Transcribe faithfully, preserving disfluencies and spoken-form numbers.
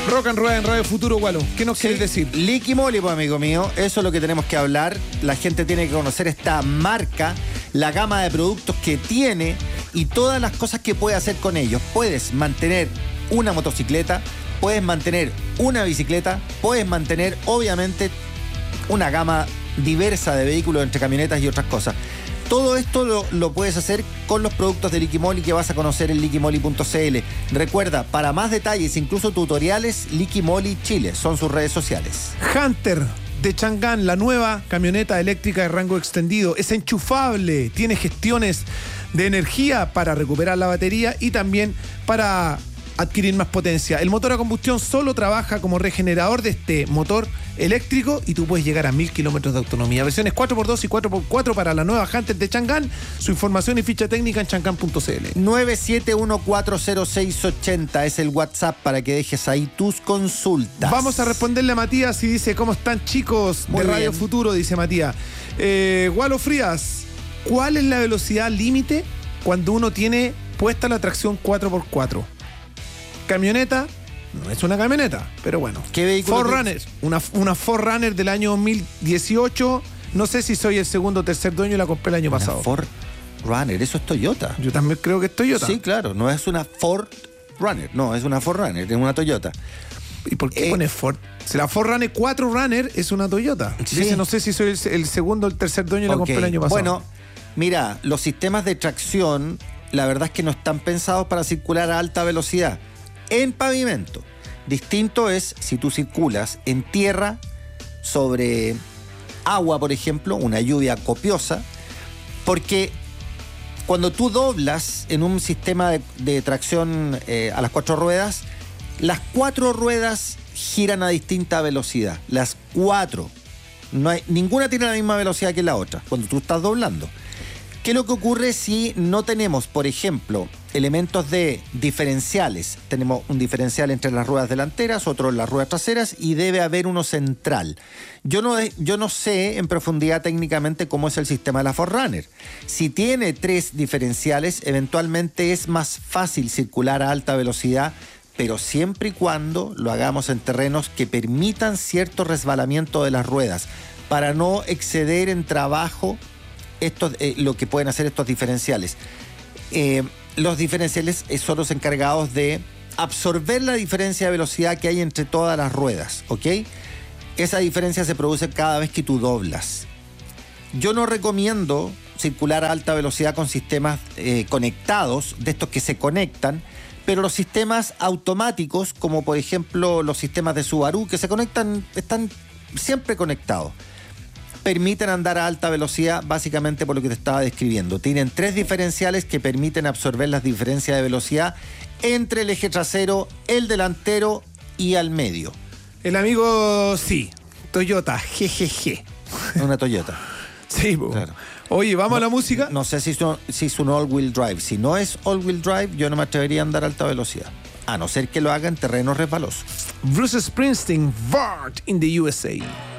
Rock and Roll en Radio Futuro, Walo. ¿Qué nos Sí, quieres decir? Liqui Moly, pues, amigo mío. Eso es lo que tenemos que hablar. La gente tiene que conocer esta marca, la gama de productos que tiene y todas las cosas que puede hacer con ellos. Puedes mantener una motocicleta, puedes mantener una bicicleta, puedes mantener, obviamente, una gama diversa de vehículos entre camionetas y otras cosas. Todo esto lo, lo puedes hacer con los productos de Liqui Moly que vas a conocer en liqui moly punto c l. Recuerda, para más detalles, incluso tutoriales, Liqui Moly Chile son sus redes sociales. Hunter de Chang'an, la nueva camioneta eléctrica de rango extendido. Es enchufable, tiene gestiones de energía para recuperar la batería y también para adquirir más potencia. El motor a combustión solo trabaja como regenerador de este motor eléctrico y tú puedes llegar a mil kilómetros de autonomía. Versiones cuatro por dos y cuatro por cuatro para la nueva Hunter de Chang'an. Su información y ficha técnica en chang'an punto c l. nueve siete uno cuatro cero seis ocho cero es el WhatsApp para que dejes ahí tus consultas. Vamos a responderle a Matías y dice: ¿cómo están, chicos? Muy de Radio bien. Futuro, dice Matías. Eh, Walo Frías, ¿cuál es la velocidad límite cuando uno tiene puesta la tracción cuatro por cuatro? Camioneta, no es una camioneta, pero bueno. ¿Qué vehículo cuatro te- runner, una, una cuatro runner del año dos mil dieciocho. No sé si soy el segundo o tercer dueño, la compré el año Una pasado. Ford Runner, eso es Toyota. Yo también creo que es Toyota. Sí, claro, no es una Ford Runner, no, es una Ford Runner, es una Toyota. ¿Y por qué Eh, pone Ford? Si la cuatro Runner cuatro Runner es una Toyota. Sí. Dice, no sé si soy el, el segundo o el tercer dueño, la Ok. compré el año pasado. Bueno, mira, los sistemas de tracción, la verdad es que no están pensados para circular a alta velocidad en pavimento. Distinto es si tú circulas en tierra, sobre agua, por ejemplo, una lluvia copiosa, porque cuando tú doblas en un sistema de, de tracción eh, a las cuatro ruedas, las cuatro ruedas giran a distinta velocidad. Las cuatro. No hay, ninguna tiene la misma velocidad que la otra cuando tú estás doblando. ¿Qué es lo que ocurre si no tenemos, por ejemplo, elementos de diferenciales? Tenemos un diferencial entre las ruedas delanteras, otro en las ruedas traseras y debe haber uno central. Yo no, yo no sé en profundidad técnicamente cómo es el sistema de la cuatro Runner. Si tiene tres diferenciales, eventualmente es más fácil circular a alta velocidad, pero siempre y cuando lo hagamos en terrenos que permitan cierto resbalamiento de las ruedas, para no exceder en trabajo estos, eh, lo que pueden hacer estos diferenciales. Eh, los diferenciales eh, son los encargados de absorber la diferencia de velocidad que hay entre todas las ruedas, ¿ok? Esa diferencia se produce cada vez que tú doblas. Yo no recomiendo circular a alta velocidad con sistemas eh, conectados, de estos que se conectan, pero los sistemas automáticos, como por ejemplo los sistemas de Subaru, que se conectan, están siempre conectados, permiten andar a alta velocidad básicamente por lo que te estaba describiendo. Tienen tres diferenciales que permiten absorber las diferencias de velocidad entre el eje trasero, el delantero y al medio. El amigo, sí, Toyota, jejeje. Una Toyota. Sí, po. Claro. Oye, ¿vamos a la música? No sé si es, un, si es un all-wheel drive. Si no es all-wheel drive, yo no me atrevería a andar a alta velocidad. A no ser que lo haga en terreno resbaloso. Bruce Springsteen, Vart in the U S A.